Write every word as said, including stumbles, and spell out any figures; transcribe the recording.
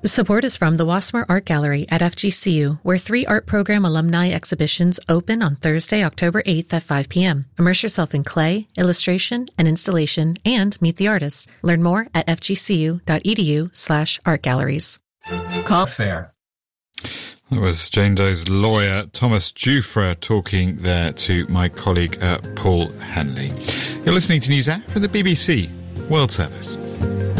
Support is from the Wasmer Art Gallery at F G C U, where three art program alumni exhibitions open on Thursday, October eighth at five p.m. Immerse yourself in clay, illustration, and installation, and meet the artists. Learn more at fgcu.edu slash art galleries. Fair. That was Jane Doe's lawyer, Thomas Giuffre, talking there to my colleague uh, Paul Hanley. You're listening to News Hour from the B B C World Service.